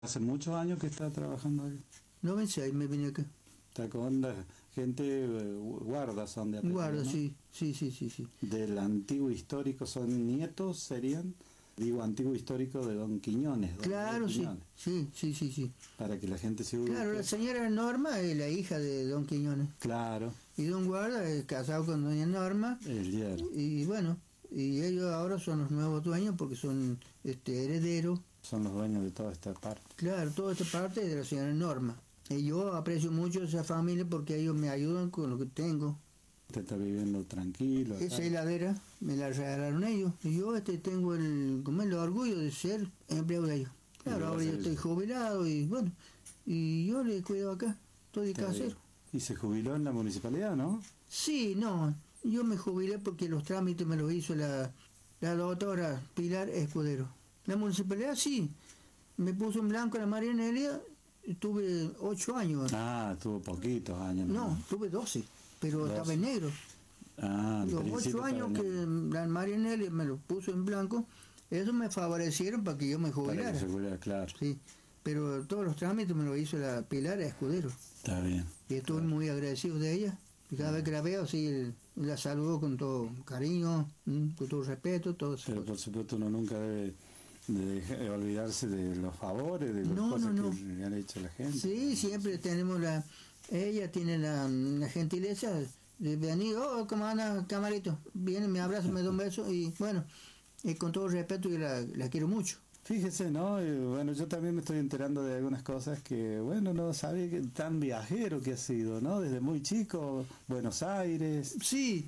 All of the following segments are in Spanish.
Hace muchos años que está trabajando aquí. 96 me vine acá. Está con la gente, guardas son de apellido, Guarda, ¿no? sí, sí, sí, sí, sí. Del antiguo histórico, son nietos, serían, digo, antiguo histórico de Don Quiñones. Don Claro, sí, Quiñones, sí, sí, sí, sí. para que la gente se ubique. Claro, la señora Norma es la hija de Don Quiñones. Claro, Y Don Guarda es casado con Doña Norma. el hierro. Y bueno, y ellos ahora son los nuevos dueños porque son herederos. Son los dueños de toda esta parte. Claro, toda esta parte es de la señora Norma. Y yo aprecio mucho a esa familia porque ellos me ayudan con lo que tengo. Usted está viviendo tranquilo. Acá. Esa heladera me la regalaron ellos. Y yo tengo el orgullo de ser empleado de ellos. Claro, ahora yo estoy jubilado y bueno, y yo le cuido acá, estoy de casero. ¿Y se jubiló en la municipalidad, no? Sí, no, yo me jubilé porque los trámites me los hizo la doctora Pilar Escudero. La municipalidad sí, me puso en blanco la Marianelia, tuve 8 años. Ah, tuvo poquitos años. No, tuve 12, pero 12. estaba en negro. Ah, Los 8 años que la Marianelia me lo puso en blanco, eso me favorecieron para que yo me jubilara. Para que se jubilara, claro. Sí, pero todos los trámites me lo hizo la Pilar Escudero. Está bien. Y estoy muy agradecido de ella. Y cada vez que la veo, sí, la saludo con todo cariño, con todo respeto, todo eso. Pero por supuesto uno nunca debe de olvidarse de los favores, de las cosas que le han hecho la gente. Sí, siempre tenemos ella tiene la gentileza de venir, oh, ¿cómo anda, camarito? Viene, me abraza, me da un beso y bueno, con todo respeto yo la quiero mucho. Fíjese, ¿no? Bueno, yo también me estoy enterando de algunas cosas que, bueno, no sabía que tan viajero que ha sido, ¿no? Desde muy chico, Buenos Aires. Sí.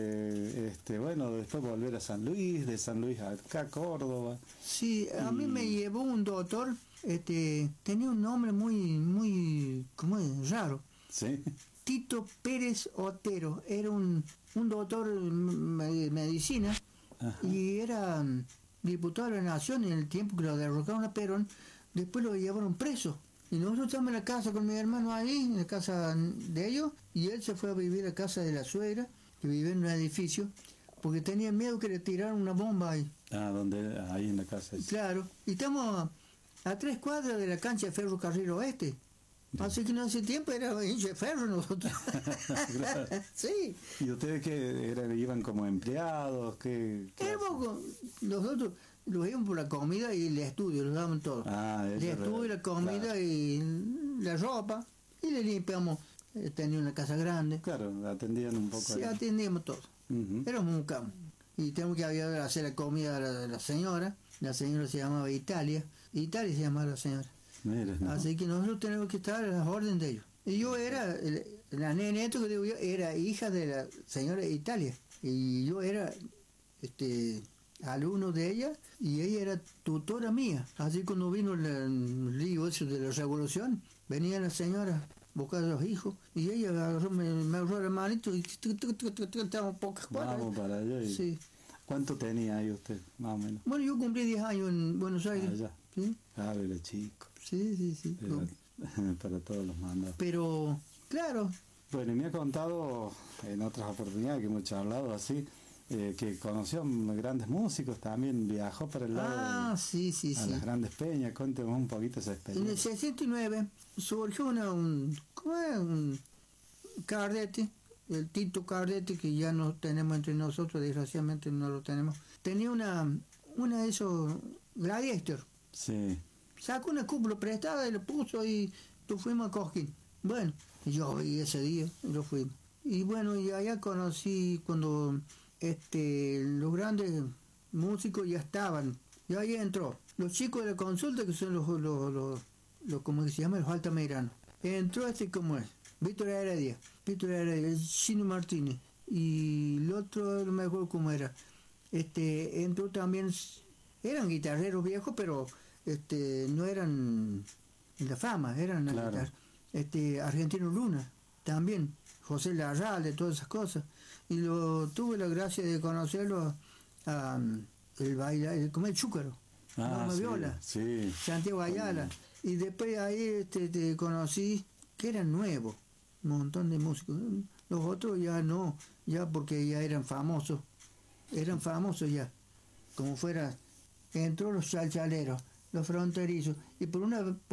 Bueno, después volver a San Luis, de San Luis acá, Córdoba. Sí, a mí me llevó un doctor, tenía un nombre muy, ¿cómo es? Raro. Sí. Tito Pérez Otero, era un doctor de medicina. Ajá. Y era diputado de la Nación en el tiempo que lo derrocaron a Perón, después lo llevaron preso. Y nosotros estamos en la casa con mi hermano ahí, en la casa de ellos, y él se fue a vivir a casa de la suegra, que vivía en un edificio, porque tenía miedo que le tiraran una bomba ahí. Ah, donde ahí en la casa. Claro, y estamos a 3 cuadras de la cancha de Ferrocarril Oeste. Así que en ese tiempo era hincha de ferro nosotros. Claro. Sí. ¿Y ustedes qué iban como empleados? Nosotros los íbamos por la comida y el estudio, los daban todo. Ah, el estudio, la comida, claro. Y la ropa. Y le limpiamos, tenía una casa grande. Claro, atendían un poco. Sí, atendíamos todo. Éramos un campo. Y tenemos que hacer la comida de la señora. La señora se llamaba Italia. Italia se llamaba la señora. Mira, ¿no? Así que nosotros tenemos que estar a las órdenes de ellos. Y yo era, la neneto que digo yo, era hija de la señora Italia. Y yo era alumno de ella y ella era tutora mía. Así cuando vino el lío ese de la revolución, venía la señora a buscar a los hijos y ella me agarró la manito y estábamos pocas cuadras. Vamos para allá. Y sí. ¿Cuánto tenía ahí usted, más o menos? Bueno, yo cumplí 10 años en Buenos Aires. Ah, ya. ¿Sí? Claro, era chico. Sí. Para todos los mandados. Pero, claro. Bueno, y me ha contado en otras oportunidades que hemos charlado así, que conoció grandes músicos, también viajó para el lado sí. las grandes peñas. Cuénteme un poquito esa experiencia. En el 69 surgió un Cardetti, el Tito Cardetti, que ya no tenemos entre nosotros, desgraciadamente no lo tenemos. Tenía una de esos Gladiator. Sí. Sacó una cúpula prestada y lo puso y nos fuimos a Cosquín. Bueno, yo vi ese día y lo fuimos. Y bueno, y allá conocí cuando los grandes músicos ya estaban. Y ahí entró los chicos de la consulta, que son los ¿cómo se llama? Los altamiranos. Entró ¿cómo es? Víctor Heredia, el Chino Martínez. Y el otro, no me acuerdo cómo era. Entró también, eran guitarreros viejos, pero no eran en la fama, eran claro. Argentino Luna, también, José Larralde, todas esas cosas. Y tuve la gracia de conocerlo el bailar, como el chúcaro, Norma Viola, sí. Santiago Ayala. Y después ahí conocí que eran nuevos, un montón de músicos. Los otros ya no, ya porque ya eran famosos ya, como fuera. Entró los salchaleros, los fronterizos. Y por